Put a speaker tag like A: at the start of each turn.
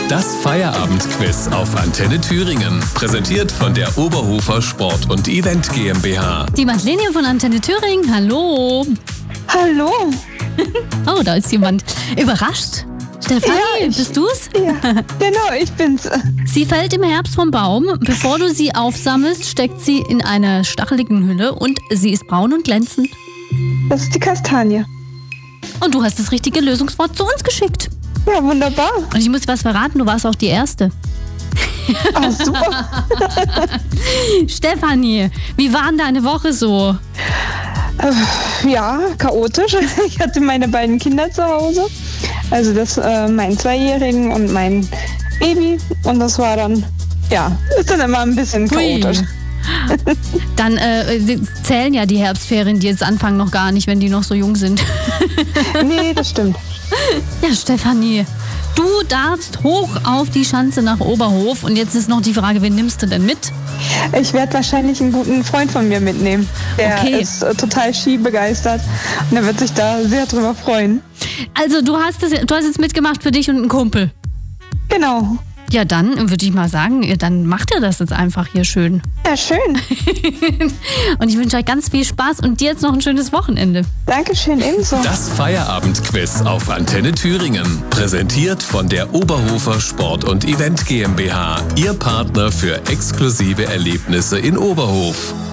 A: Das Feierabendquiz auf Antenne Thüringen. Präsentiert von der Oberhofer Sport- und Event GmbH.
B: Die Madeleine von Antenne Thüringen, hallo.
C: Hallo.
B: Oh, da ist jemand. Überrascht? Stefanie, bist du's?
C: Ja, genau, ich bin's.
B: Sie fällt im Herbst vom Baum. Bevor du sie aufsammelst, steckt sie in einer stacheligen Hülle und sie ist braun und glänzend.
C: Das ist die Kastanie.
B: Und du hast das richtige Lösungswort zu uns geschickt.
C: Ja, wunderbar.
B: Und ich muss was verraten, du warst auch die Erste.
C: Ah, super.
B: Stefanie, wie war denn deine Woche so?
C: Ja, chaotisch. Ich hatte meine beiden Kinder zu Hause. Also meinen Zweijährigen und mein Baby. Und das war dann, ist dann immer ein bisschen chaotisch.
B: Dann zählen ja die Herbstferien, die jetzt anfangen, noch gar nicht, wenn die noch so jung sind.
C: Nee, das stimmt.
B: Ja, Stefanie, du darfst hoch auf die Schanze nach Oberhof. Und jetzt ist noch die Frage, wen nimmst du denn mit?
C: Ich werde wahrscheinlich einen guten Freund von mir mitnehmen. Der ist total skibegeistert und er wird sich da sehr drüber freuen.
B: Also du hast jetzt mitgemacht für dich und einen Kumpel.
C: Genau.
B: Ja, dann würde ich mal sagen, dann macht ihr das jetzt einfach hier schön.
C: Ja, schön.
B: Und ich wünsche euch ganz viel Spaß und dir jetzt noch ein schönes Wochenende.
C: Dankeschön, ebenso.
A: Das Feierabendquiz auf Antenne Thüringen. Präsentiert von der Oberhofer Sport- und Event GmbH. Ihr Partner für exklusive Erlebnisse in Oberhof.